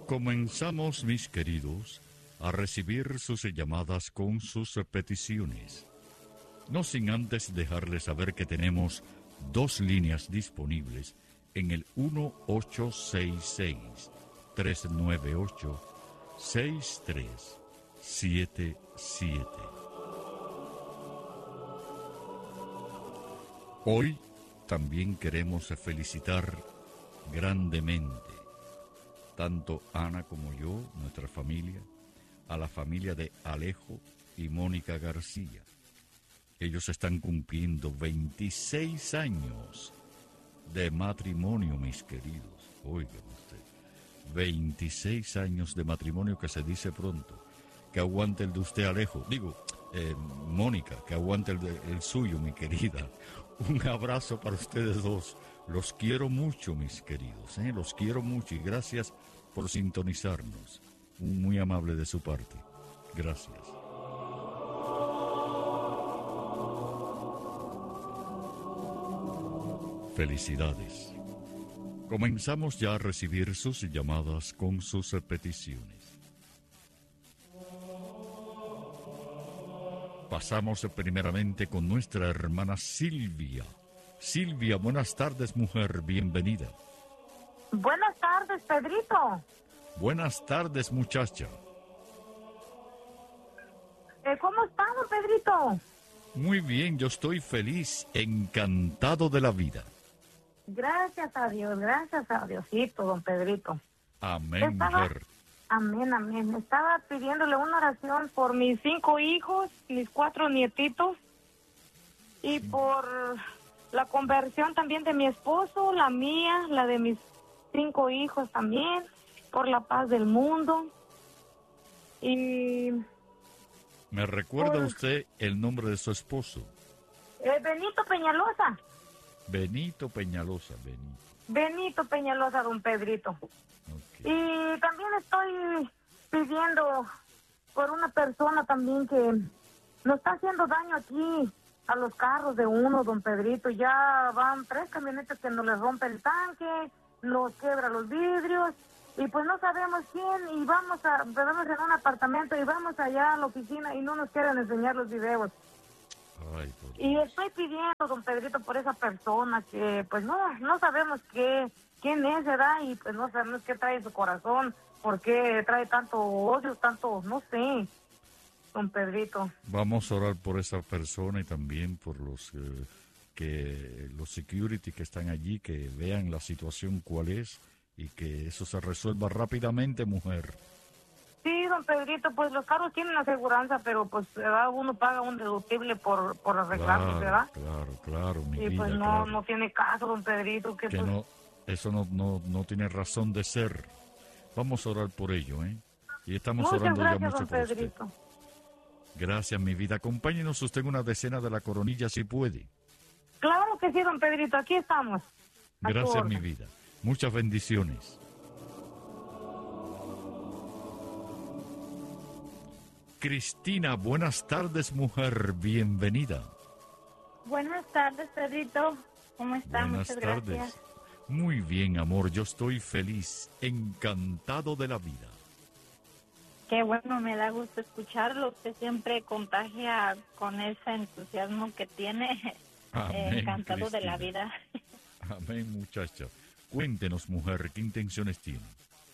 Comenzamos, mis queridos, a recibir sus llamadas con sus peticiones. No sin antes dejarles saber que tenemos 2 líneas disponibles en el 1866-398-6377. Hoy también queremos felicitar grandemente tanto Ana como yo, nuestra familia, a la familia de Alejo y Mónica García. Ellos están cumpliendo 26 años de matrimonio, mis queridos. Oigan usted, 26 años de matrimonio, que se dice pronto. Que aguante el de usted, Alejo. Mónica, que aguante el suyo, mi querida. Un abrazo para ustedes dos. Los quiero mucho, mis queridos. Los quiero mucho y gracias por sintonizarnos. Muy amable de su parte. Gracias. Felicidades. Comenzamos ya a recibir sus llamadas con sus peticiones. Pasamos primeramente con nuestra hermana Silvia. Silvia, buenas tardes, mujer, bienvenida. Buenas tardes, Pedrito. Buenas tardes, muchacha. ¿Cómo estamos, Pedrito? Muy bien, yo estoy feliz, encantado de la vida. Gracias a Diosito, don Pedrito. Amén, mujer. Amén. Estaba pidiéndole una oración por mis 5 hijos, mis 4 nietitos, y por la conversión también de mi esposo, la mía, la de mis 5 hijos también, por la paz del mundo. Y... ¿me recuerda usted el nombre de su esposo? Benito Peñalosa. Benito Peñalosa. Benito Peñalosa, don Pedrito. Okay. Y también estoy pidiendo por una persona también que nos está haciendo daño aquí a los carros de uno, don Pedrito. Ya van 3 camionetas que nos les rompe el tanque, nos quiebra los vidrios, y pues no sabemos quién, y vamos en un apartamento y vamos allá a la oficina y no nos quieren enseñar los videos. Ay, y estoy pidiendo, don Pedrito, por esa persona que pues no sabemos quién es, ¿verdad? Y pues no sabemos qué trae en su corazón, por qué trae tanto odio, tanto, no sé, don Pedrito. Vamos a orar por esa persona y también por los security que están allí, que vean la situación cuál es y que eso se resuelva rápidamente, mujer. Sí, don Pedrito, pues los carros tienen aseguranza, pero pues ¿verdad? Uno paga un deductible por arreglarlos, ¿verdad? Claro, mi vida. Y pues no tiene caso, don Pedrito. Que pues... no, eso no tiene razón de ser. Vamos a orar por ello, ¿eh? Y estamos orando ya mucho por usted. Gracias, mi vida. Acompáñenos usted en una decena de la coronilla, si puede. Claro que sí, don Pedrito, aquí estamos. Gracias, mi vida. Muchas bendiciones. Cristina, buenas tardes, mujer, bienvenida. Buenas tardes, Pedrito. ¿Cómo está? Buenas Muchas tardes. Gracias. Muy bien, amor, yo estoy feliz, encantado de la vida. Qué bueno, me da gusto escucharlo. Usted siempre contagia con ese entusiasmo que tiene. Amén, encantado Cristina. De la vida. Amén, muchacha. Cuéntenos, mujer, ¿qué intenciones tiene?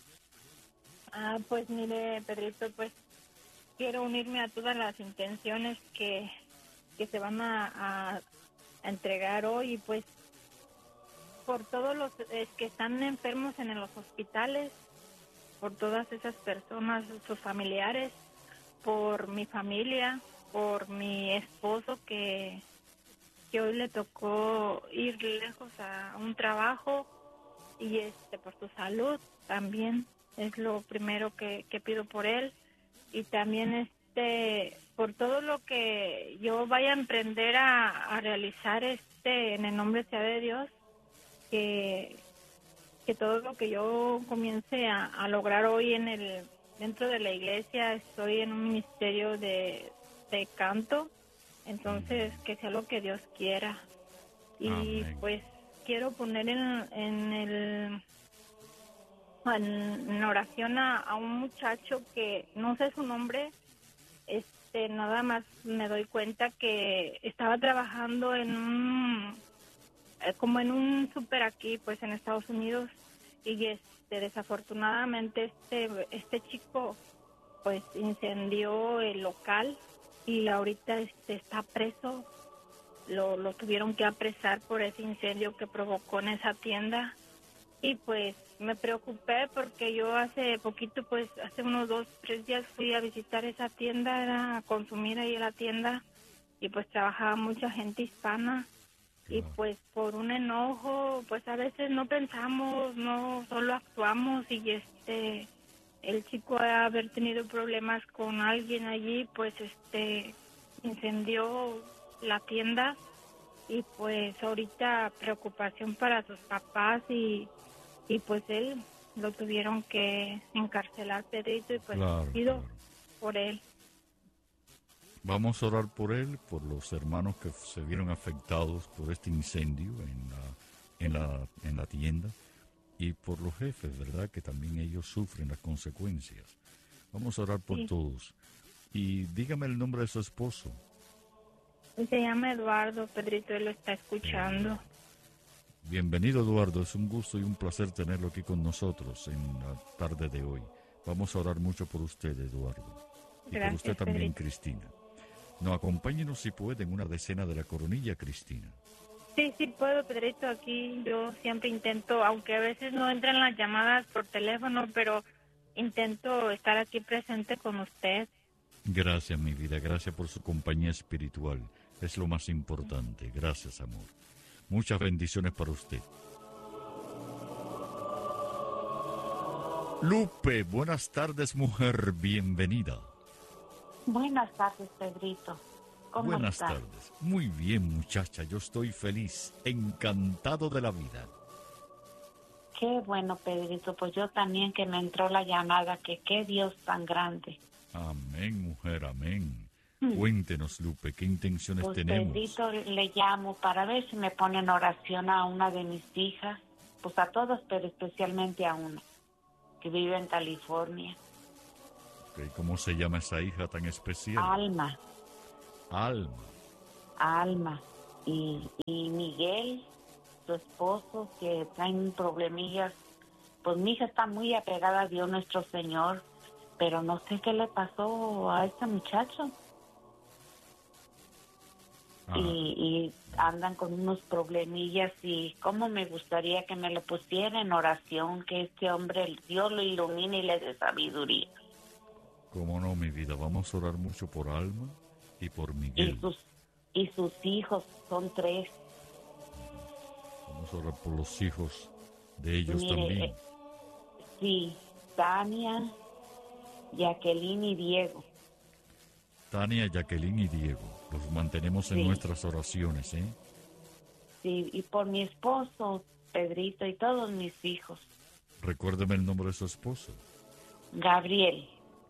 Pues mire, Pedrito, pues quiero unirme a todas las intenciones que se van a entregar hoy, pues por todos los que están enfermos en los hospitales, por todas esas personas, sus familiares, por mi familia, por mi esposo que hoy le tocó ir lejos a un trabajo, y por su salud también es lo primero que pido por él, y también por todo lo que yo vaya a emprender a realizar en el nombre sea de Dios, que todo lo que yo comience a lograr hoy dentro de la iglesia. Estoy en un ministerio de canto, entonces que sea lo que Dios quiera. Y Amén. pues quiero poner en en oración a un muchacho que no sé su nombre. Nada más me doy cuenta que estaba trabajando como en un súper aquí, pues en Estados Unidos, y desafortunadamente este chico pues incendió el local y ahorita está preso. Lo tuvieron que apresar por ese incendio que provocó en esa tienda. Y pues me preocupé porque yo hace poquito, pues hace unos 2-3 días fui a visitar esa tienda, era a consumir ahí en la tienda, y pues trabajaba mucha gente hispana. Y pues por un enojo, pues a veces no pensamos, no solo actuamos, y el chico a haber tenido problemas con alguien allí, pues incendió la tienda. Y pues ahorita preocupación para sus papás, y pues él lo tuvieron que encarcelar, Pedrito, y pues pido por él. Vamos a orar por él, por los hermanos que se vieron afectados por este incendio en la tienda, y por los jefes, ¿verdad?, que también ellos sufren las consecuencias. Vamos a orar por todos. Y dígame el nombre de su esposo. Se llama Eduardo, Pedrito, él lo está escuchando. Bienvenido, Eduardo, es un gusto y un placer tenerlo aquí con nosotros en la tarde de hoy. Vamos a orar mucho por usted, Eduardo. Y gracias, por usted también, Pedrito. Cristina. Nos acompáñenos si puede en una decena de la coronilla, Cristina. Sí puedo, Pedrito. Aquí yo siempre intento, aunque a veces no entran las llamadas por teléfono, pero intento estar aquí presente con usted. Gracias, mi vida. Gracias por su compañía espiritual. Es lo más importante. Gracias, amor. Muchas bendiciones para usted. Lupe, buenas tardes, mujer. Bienvenida. Buenas tardes, Pedrito. ¿Cómo Buenas estás? tardes. Muy bien, muchacha. Yo estoy feliz, encantado de la vida. Qué bueno, Pedrito. Pues yo también, que me entró la llamada, que qué Dios tan grande. Amén, mujer, amén. Cuéntenos, Lupe, ¿qué intenciones pues, tenemos? Pedrito, le llamo para ver si me pone en oración a una de mis hijas, pues a todas, pero especialmente a una, que vive en California. Okay, ¿cómo se llama esa hija tan especial? Alma. Alma. Y Miguel, su esposo, que traen problemillas. Pues mi hija está muy apegada a Dios nuestro Señor, pero no sé qué le pasó a este muchacho. Y andan con unos problemillas, y cómo me gustaría que me lo pusiera en oración, que este hombre, Dios lo ilumine y le dé sabiduría. Cómo no, mi vida, vamos a orar mucho por Alma y por Miguel. Y sus hijos, son 3. Vamos a orar por los hijos de ellos también. Sí, Tania, Jacqueline y Diego. Tania, Jacqueline y Diego, los mantenemos en nuestras oraciones, ¿eh? Sí, y por mi esposo, Pedrito, y todos mis hijos. Recuérdeme el nombre de su esposo. Gabriel.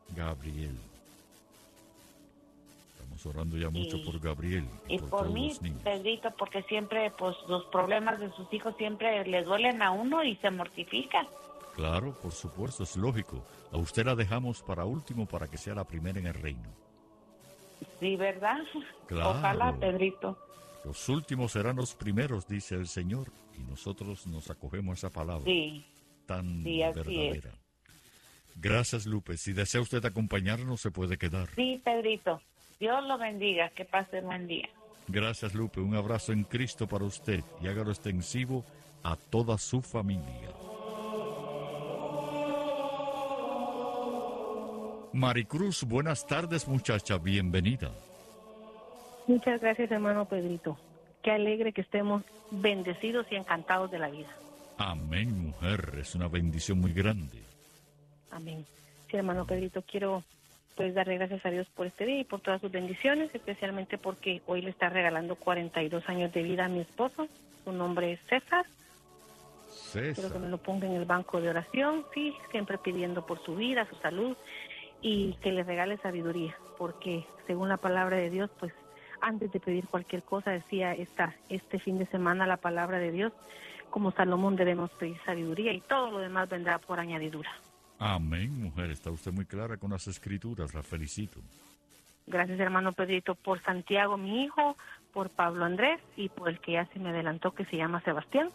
Estamos orando ya mucho por Gabriel. Y por mí, Pedrito, porque siempre, pues, los problemas de sus hijos siempre le duelen a uno y se mortifica. Claro, por supuesto, es lógico. A usted la dejamos para último para que sea la primera en el reino. Sí, ¿verdad? Claro. Ojalá, Pedrito. Los últimos serán los primeros, dice el Señor, y nosotros nos acogemos a esa palabra tan verdadera. Es. Gracias, Lupe. Si desea usted acompañarnos, se puede quedar. Sí, Pedrito. Dios lo bendiga. Que pase buen día. Gracias, Lupe. Un abrazo en Cristo para usted y hágalo extensivo a toda su familia. Maricruz, buenas tardes, muchacha, bienvenida. Muchas gracias, hermano Pedrito. Qué alegre que estemos bendecidos y encantados de la vida. Amén, mujer, es una bendición muy grande. Amén. Sí, hermano Pedrito, quiero pues darle gracias a Dios por este día y por todas sus bendiciones, especialmente porque hoy le está regalando 42 años de vida a mi esposo. Su nombre es César. Quiero que me lo ponga en el banco de oración, sí, siempre pidiendo por su vida, su salud, y que le regale sabiduría, porque según la palabra de Dios, pues antes de pedir cualquier cosa, decía este fin de semana la palabra de Dios, como Salomón debemos pedir sabiduría y todo lo demás vendrá por añadidura. Amén, mujer. Está usted muy clara con las escrituras. La felicito. Gracias, hermano Pedrito, por Santiago, mi hijo, por Pablo Andrés y por el que ya se me adelantó, que se llama Sebastián.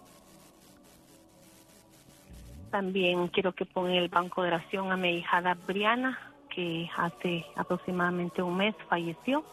También quiero que ponga en el banco de oración a mi hijada Briana, que hace aproximadamente un mes falleció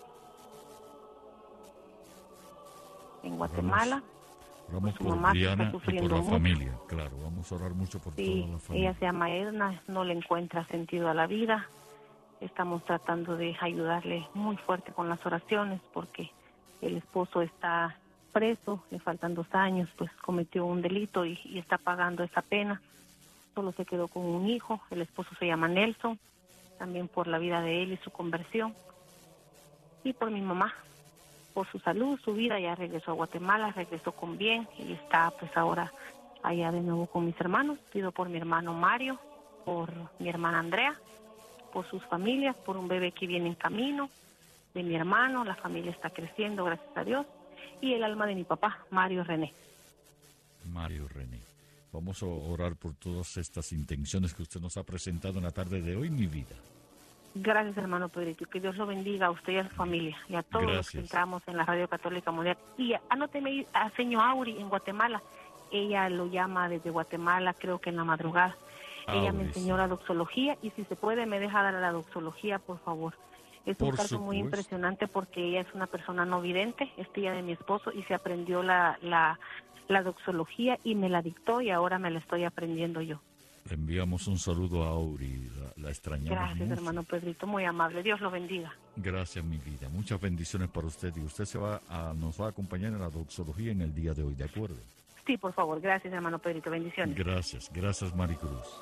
en Guatemala. Oramos su por mamá que está Briana y por sufriendo la mucho. familia, claro. Vamos a orar mucho por Sí, toda la familia. ella se llama Edna, no le encuentra sentido a la vida. Estamos tratando de ayudarle muy fuerte con las oraciones porque el esposo está preso, le faltan 2 años, pues cometió un delito y está pagando esa pena. Solo se quedó con un hijo, el esposo se llama Nelson, también por la vida de él y su conversión. Y por mi mamá, por su salud, su vida, ya regresó a Guatemala, regresó con bien y está pues ahora allá de nuevo con mis hermanos. Pido por mi hermano Mario, por mi hermana Andrea, por sus familias, por un bebé que viene en camino, de mi hermano, la familia está creciendo, gracias a Dios, y el alma de mi papá, Mario René. Mario René. Vamos a orar por todas estas intenciones que usted nos ha presentado en la tarde de hoy, mi vida. Gracias, hermano Pedrito, que Dios lo bendiga a usted y a su familia, y a todos los que entramos en la Radio Católica Mundial. Y anóteme a señor Auri en Guatemala, ella lo llama desde Guatemala, creo que en la madrugada. Ella me enseñó la doxología y si se puede me deja dar la doxología, por favor. Es un caso muy impresionante porque ella es una persona no vidente, es tía de mi esposo y se aprendió la doxología y me la dictó y ahora me la estoy aprendiendo yo. Le enviamos un saludo a Auri, la extrañamos Gracias, mucho. hermano Pedrito, muy amable, Dios lo bendiga. Gracias, mi vida, muchas bendiciones para usted y usted nos va a acompañar en la doxología en el día de hoy, ¿de acuerdo? Sí, por favor, gracias, hermano Pedrito, bendiciones. Gracias, Maricruz.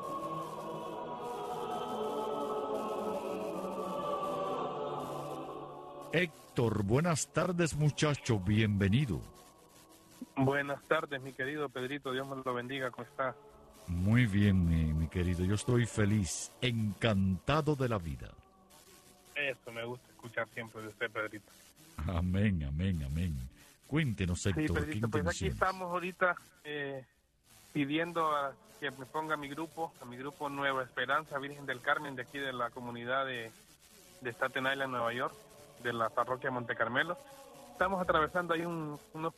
Héctor, buenas tardes, muchacho, bienvenido. Buenas tardes, mi querido Pedrito, Dios me lo bendiga, ¿cómo está? Muy bien, mi querido, yo estoy feliz, encantado de la vida. Eso me gusta escuchar siempre de usted, Pedrito. Amén. Cuéntenos, Héctor, sí, Pedrito, ¿qué pues intenciones? aquí estamos ahorita pidiendo que me ponga a mi grupo Nueva Esperanza Virgen del Carmen, de aquí de la comunidad de Staten Island, Nueva York, de la parroquia Monte Carmelo. Estamos atravesando ahí unos